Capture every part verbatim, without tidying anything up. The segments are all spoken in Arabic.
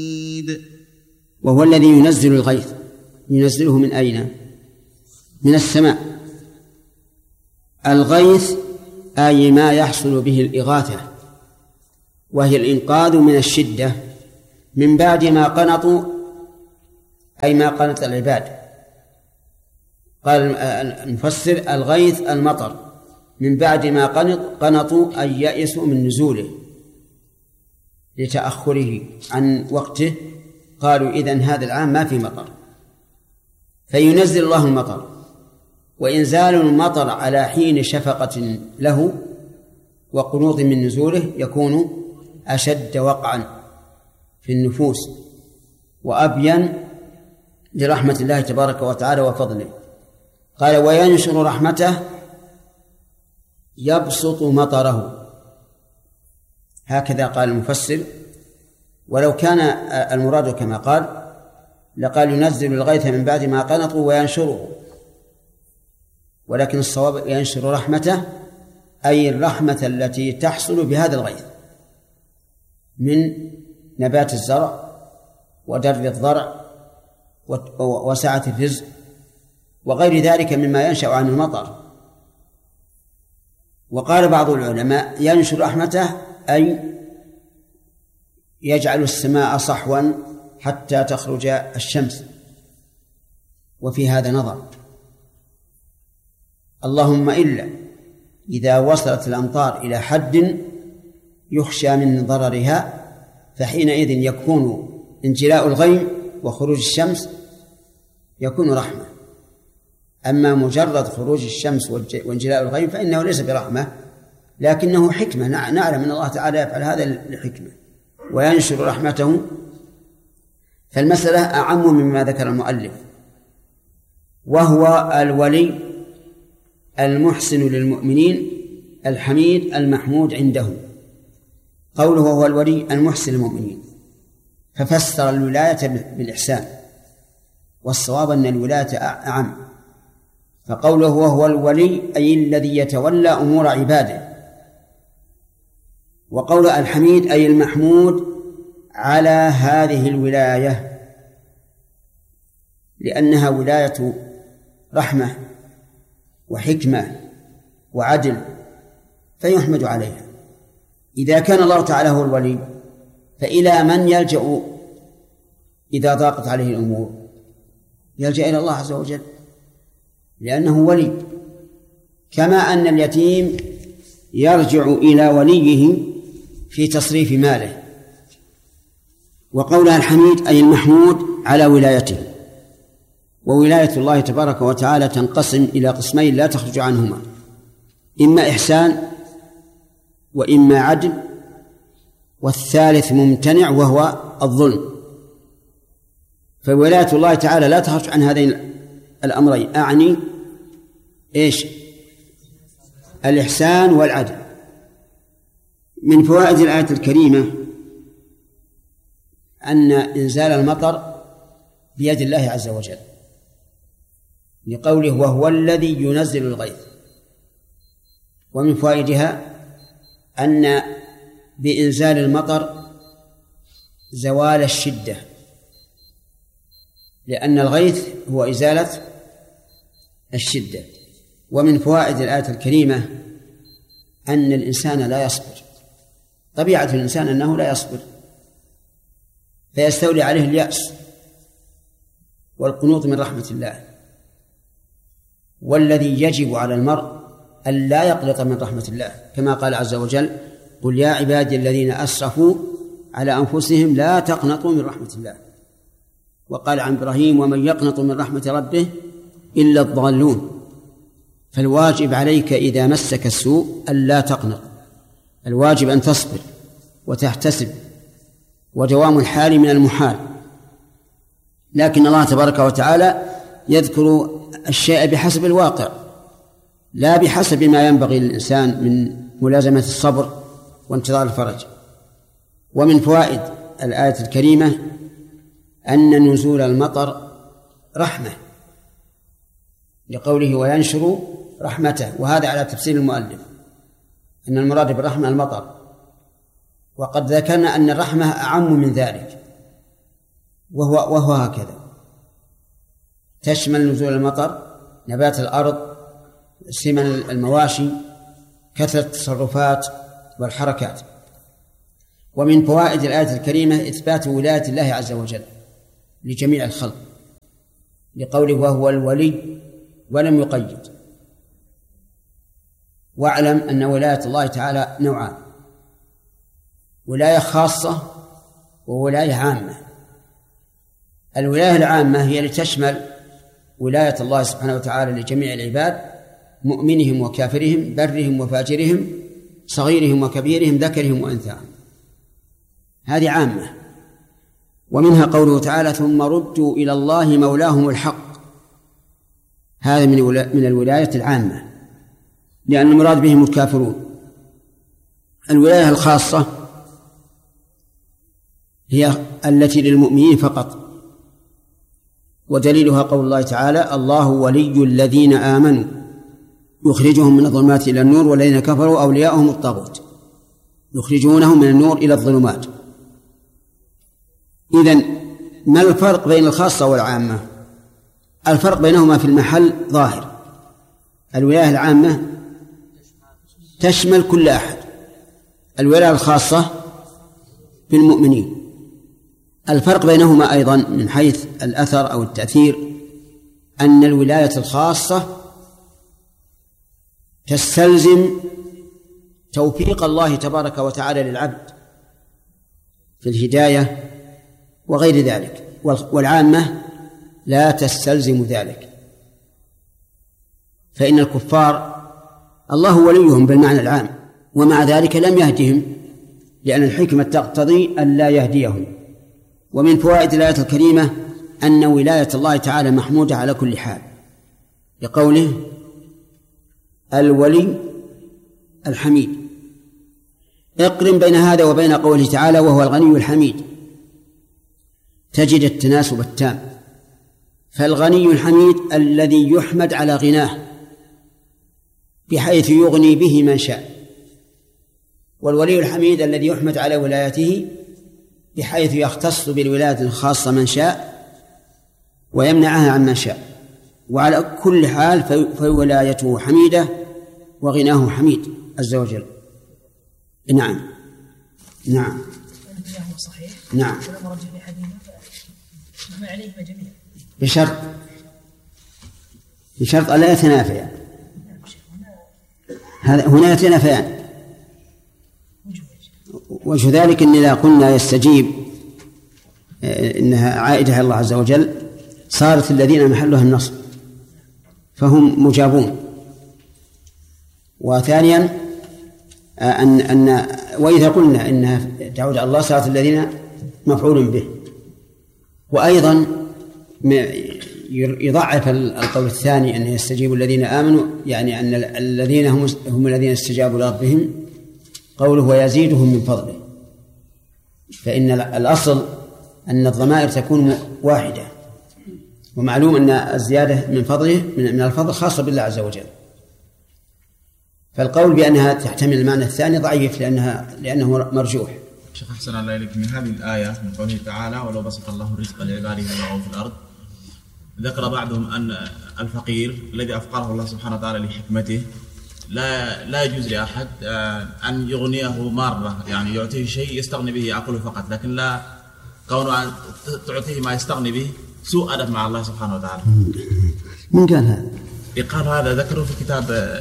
وهو الذي ينزل الغيث. ينزله من أين؟ من السماء. الغيث أي ما يحصل به الإغاثة، وهي الإنقاذ من الشدة من بعد ما قنطوا، أي ما قنط العباد. قال المفسر: الغيث المطر، من بعد ما قنط قنطوا أي يأسوا من نزوله لتأخره عن وقته. قالوا إذن هذا العام ما في مطر، فينزل الله المطر. وإنزال المطر على حين شفقة له وقنوط من نزوله يكون أشد وقعا في النفوس وأبين لرحمة الله تبارك وتعالى وفضله. قال: وينشر رحمته يبسط مطره. هكذا قال المفسر. ولو كان المراد كما قال لقال: ينزل الغيث من بعد ما قنطوا وينشره، ولكن الصواب ينشر رحمته، أي الرحمة التي تحصل بهذا الغيث من نبات الزرع ودر الضرع وسعة الرزق وغير ذلك مما ينشأ عن المطر. وقال بعض العلماء: ينشر رحمته أي يجعل السماء صحوا حتى تخرج الشمس. وفي هذا نظر، اللهم إلا إذا وصلت الأمطار إلى حد يخشى من ضررها، فحينئذ يكون انجلاء الغيم وخروج الشمس يكون رحمة. أما مجرد خروج الشمس وانجلاء الغيم فإنه ليس برحمة، لكنه حكمة. نعلم أن الله تعالى يفعل هذا لحكمة وينشر رحمته. فالمسألة أعم مما ذكر المؤلف، وهو الولي المحسن للمؤمنين الحميد المحمود عنده. قوله هو الولي المحسن للمؤمنين، ففسر الولاية بالإحسان، والصواب أن الولاية أعم. فقوله وهو الولي أي الذي يتولى أمور عباده، وقول الحميد أي المحمود على هذه الولاية، لأنها ولاية رحمة وحكمة وعدل فيحمد عليها. إذا كان الله تعالى هو الولي فإلى من يلجأ إذا ضاقت عليه الأمور؟ يلجأ إلى الله عز وجل، لأنه ولي. كما أن اليتيم يرجع إلى وليه في تصريف ماله. وقولها الحميد أي المحمود على ولايته. وولاية الله تبارك وتعالى تنقسم إلى قسمين لا تخرج عنهما: إما إحسان وإما عدل، والثالث ممتنع وهو الظلم. فولاية الله تعالى لا تخرج عن هذين الأمرين، أعني إيش؟ الإحسان والعدل. من فوائد الآية الكريمة أن إنزال المطر بيد الله عز وجل، لقوله وهو الذي ينزل الغيث. ومن فوائدها أن بإنزال المطر زوال الشدة، لأن الغيث هو إزالة الشدة. ومن فوائد الآية الكريمة أن الإنسان لا يصبر. طبيعة الإنسان أنه لا يصبر، فيستولي عليه اليأس والقنوط من رحمة الله. والذي يجب على المرء أن لا يقلق من رحمة الله، كما قال عز وجل: قل يا عبادي الذين أسرفوا على أنفسهم لا تقنطوا من رحمة الله. وقال عن إبراهيم: ومن يقنط من رحمة ربه إلا الضالون. فالواجب عليك إذا مسك السوء ألا تقنط، الواجب أن تصبر وتحتسب، ودوام الحال من المحال. لكن الله تبارك وتعالى يذكر الشيء بحسب الواقع، لا بحسب ما ينبغي للإنسان من ملازمة الصبر وانتظار الفرج. ومن فوائد الآية الكريمة أن نزول المطر رحمة، لقوله وينشر رحمته، وهذا على تفسير المؤلف أن المراد بالرحمة المطر. وقد ذكرنا أن الرحمة أعم من ذلك، وهو, وهو هكذا، تشمل نزول المطر، نبات الأرض، سمن المواشي، كثرة التصرفات والحركات. ومن فوائد الآية الكريمة إثبات ولاية الله عز وجل لجميع الخلق، لقوله وهو الولي ولم يقيد. واعلم أن ولاية الله تعالى نوعان: ولاية خاصة وولاية عامة. الولاية العامة هي لتشمل ولاية الله سبحانه وتعالى لجميع العباد، مؤمنهم وكافرهم، برهم وفاجرهم، صغيرهم وكبيرهم، ذكرهم وأنثاهم، هذه عامة. ومنها قوله تعالى ثم ردوا إلى الله مولاهم الحق، هذا من من الولاية العامة، لأن المراد بهم الكافرون. الولاية الخاصة هي التي للمؤمنين فقط، ودليلها قول الله تعالى الله ولي الذين آمنوا يخرجهم من الظلمات إلى النور والذين كفروا أولياؤهم الطاغوت يخرجونهم من النور إلى الظلمات. إذن ما الفرق بين الخاصة والعامة؟ الفرق بينهما في المحل ظاهر. الولاية العامة تشمل كل أحد، الولاية الخاصة بالمؤمنين. الفرق بينهما أيضا من حيث الأثر أو التأثير أن الولاية الخاصة تستلزم توفيق الله تبارك وتعالى للعبد في الهداية وغير ذلك، والعامة لا تستلزم ذلك. فإن الكفار الله وليهم بالمعنى العام، ومع ذلك لم يهدهم، لأن الحكمة تقتضي أن لا يهديهم. ومن فوائد الآية الكريمة أن ولاية الله تعالى محمودة على كل حال، لقوله الولي الحميد. اقرن بين هذا وبين قوله تعالى وهو الغني الحميد، تجد التناسب التام. فالغني الحميد الذي يحمد على غناه بحيث يغني به من شاء، والولي الحميد الذي يحمد على ولايته بحيث يختص بالولاية الخاصة من شاء ويمنعها عن من شاء. وعلى كل حال فولايته حميدة وغناه حميد عز وجل. نعم نعم صحيح. نعم بشرط بشرط ألا يتنافيان. هذا هنا يتنافيان. وجه ذلك إن إذا قلنا يستجيب إنها عائدة إلى الله عز وجل صارت الذين محلها النصب فهم مجابون. وثانيا أن أن وإذا قلنا إنها تعود على الله صارت الذين مفعول به. وأيضا يضعف القول الثاني أن يستجيب الذين آمنوا، يعني أن الذين هم هم الذين استجابوا لربهم قوله ويزيدهم من فضله، فإن الأصل أن الضمائر تكون واحدة، ومعلوم أن الزيادة من فضله من الفضل خاصة بالله عز وجل. فالقول بأنها تحتمل المعنى الثاني ضعيف لأنها لأنه مرجوح. شيخ أحسن الله إليك، من هذه الآية من قوله تعالى ولو بسط الله الرزق لعباده لبغوا في الأرض، ذكر بعضهم أن الفقير الذي أفقره الله سبحانه وتعالى لحكمته لا لا يجوز لأحد أن يغنيه مرة، يعني يعطيه شيء يستغني به يأكله فقط، لكن لا كونه أن تعطيه ما يستغني به سوء أدب مع الله سبحانه وتعالى. من قال هذا؟ يقال هذا ذكره في كتاب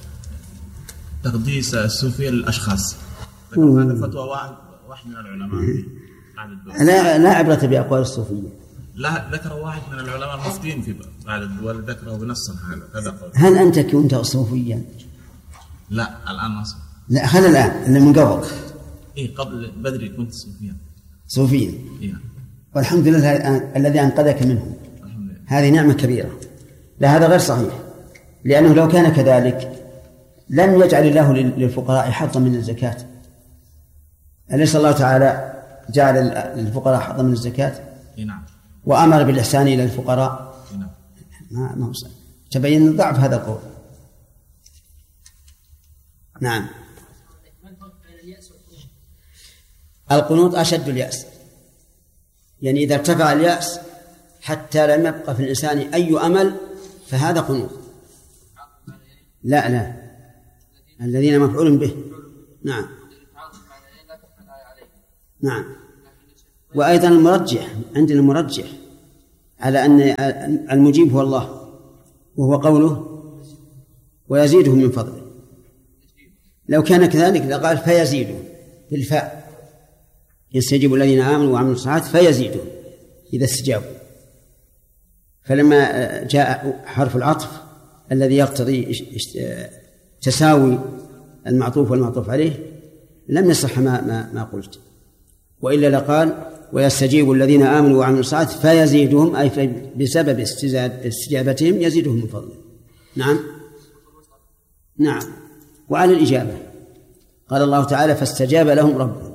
تقديس الصوفية للأشخاص، هذا فتوى واحد واحد من العلماء. لا لا عبرة بأقوال الصوفية. لا ذكر واحد من العلماء المفتين في بعض الدول ذكره بنص هذا هذا قول. هل أنت كنت صوفيا؟ لا الآن ما صار. لا هل الآن اللي من قبل؟ إيه قبل بدري كنت صوفيا. صوفيا. إيه. والحمد لله الذي أنقذك منه. الحمد لله. هذه نعمة كبيرة. لا هذا غير صحيح، لأنه لو كان كذلك لم يجعل الله للفقراء حظا من الزكاة. أليس الله تعالى جعل للفقراء حظا من الزكاة؟ نعم. وأمر بالإحسان إلى الفقراء. نعم. ما ما وصل. تبين ضعف هذا القول. نعم. القنوط أشد اليأس، يعني إذا ارتفع اليأس حتى لم يبقى في الإنسان أي أمل فهذا قنوط. لا لا الذين مفعول به. نعم نعم. وأيضا المرجح عندنا المرجح على أن المجيب هو الله، وهو قوله ويزيده من فضله. لو كان كذلك لقال فيزيده بالفاء، يستجيب الذين آمنوا وعملوا الصالحات فيزيده إذا استجابوا. فلما جاء حرف العطف الذي يقتضي تساوي المعطوف والمعطوف عليه لم يصح ما, ما, ما قلت، وإلا لقال ويستجيب الذين آمنوا وعملوا الصالحات فيزيدهم، أي بسبب استجابتهم يزيدهم من فضله. نعم نعم. وعلى الإجابة قال الله تعالى فاستجاب لهم ربهم،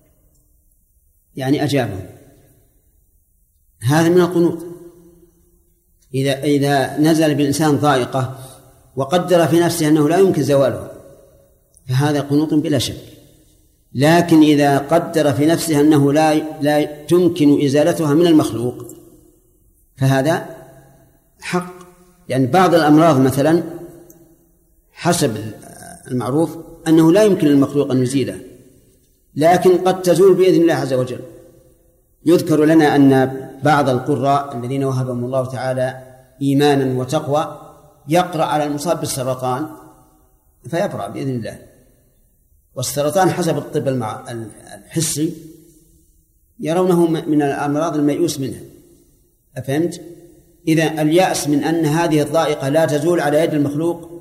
يعني أجابهم. هذا من القنوط. إذا إذا نزل بالإنسان ضائقة وقدر في نفسه أنه لا يمكن زواله فهذا قنوط بلا شك. لكن إذا قدر في نفسه أنه لا لا تمكن إزالتها من المخلوق فهذا حق. يعني بعض الأمراض مثلا حسب المعروف أنه لا يمكن للمخلوق أن يزيله، لكن قد تزول بإذن الله عز وجل. يذكر لنا أن بعض القراء الذين وهبهم الله تعالى إيمانا وتقوى يقرأ على المصاب بالسرطان فيبرأ بإذن الله. والسرطان حسب الطب الحسي يرونه من الأمراض الميؤوس منها. أفهمت؟ إذا اليأس من أن هذه الضائقة لا تزول على يد المخلوق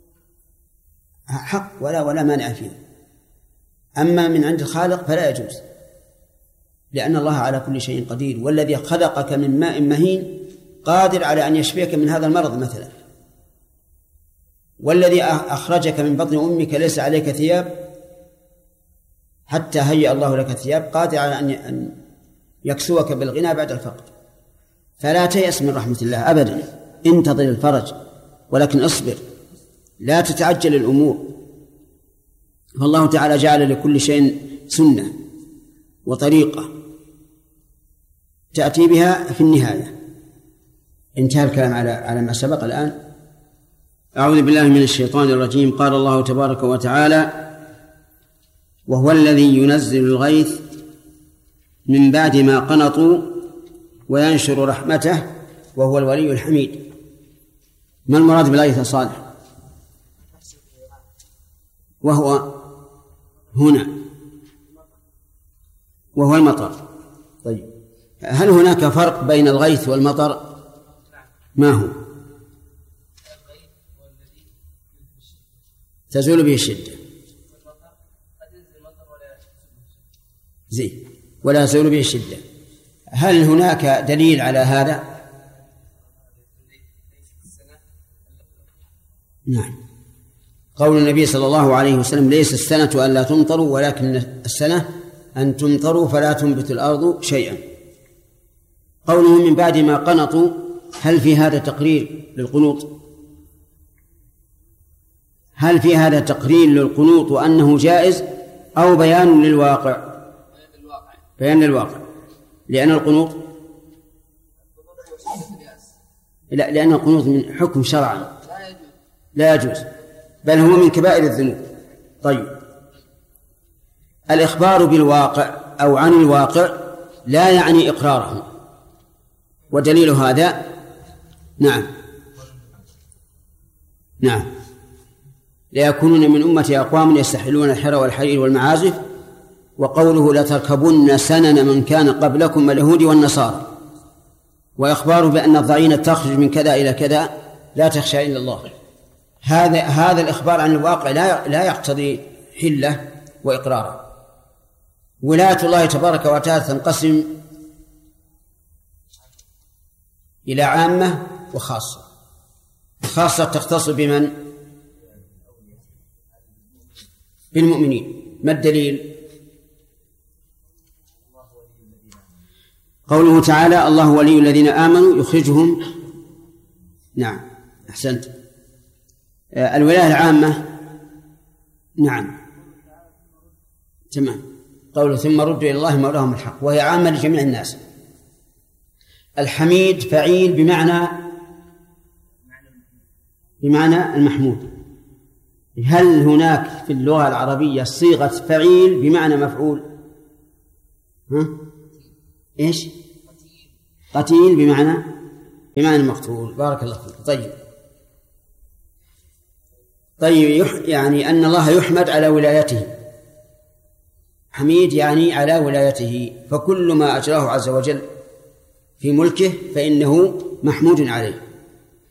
حق ولا ولا مانع فيه. أما من عند الخالق فلا يجوز، لأن الله على كل شيء قدير، والذي خلقك من ماء مهين قادر على أن يشفيك من هذا المرض مثلا، والذي أخرجك من بطن أمك ليس عليك ثياب حتى هيأ الله لك ثياب قادر على أن يكسوك بالغنى بعد الفقر. فلا تيأس من رحمة الله أبدا، انتظر الفرج ولكن اصبر، لا تتعجل الأمور. فالله تعالى جعل لكل شيء سنة وطريقة تأتي بها في النهاية. انتهى الكلام على على ما سبق. الآن أعوذ بالله من الشيطان الرجيم. قال الله تبارك وتعالى وهو الذي ينزل الغيث من بعد ما قنطوا وينشر رحمته وهو الولي الحميد. ما المراد بالغيث الصالح؟ وهو هنا وهو المطر. طيب هل هناك فرق بين الغيث والمطر؟ ما هو؟ تزول به الشدة زي ولا تزول به الشدة. هل هناك دليل على هذا؟ نعم. قول النبي صلى الله عليه وسلم ليس السنة أن لا تمطروا ولكن السنة أن تمطروا فلا تنبت الأرض شيئا. قوله من بعد ما قنطوا، هل في هذا تقرير للقنوط؟ هل في هذا تقرير للقنوط وأنه جائز أو بيان للواقع؟ بيان للواقع. لأن القنوط لا لأن القنوط من حكم شرعا لا يجوز، بل هو من كبائر الذنوب. طيب الإخبار بالواقع أو عن الواقع لا يعني إقراره، ودليل هذا نعم نعم ليكونون من أمتي أقوام يستحلون الحر والحرير والمعازف. وقوله لتركبن سنن من كان قبلكم اليهود والنصارى، وإخباره بأن الضعينة تخرج من كذا إلى كذا لا تخشى إلا الله. هذا هذا الإخبار عن الواقع لا لا يقتضي حلة وإقراره. ولاية الله تبارك وتعالى تنقسم إلى عامة وخاصة. خاصة تختص بمن؟ بالمؤمنين. ما الدليل؟ قوله تعالى الله ولي الذين آمنوا يخرجهم. نعم أحسنت. الولاية العامة نعم تمام. قوله ثم ردوا إلى الله مولاهم الحق، وهي عامة لجميع الناس الحميد فعيل بمعنى بمعنى المحمود. هل هناك في اللغة العربية صيغة فعيل بمعنى مفعول؟ ها؟ إيش؟ قتيل بمعنى بمعنى مقتول. بارك الله فيك. طيب طيب يعني أن الله يحمد على ولايته، حميد يعني على ولايته، فكل ما أجراه عز وجل في ملكه فإنه محمود عليه.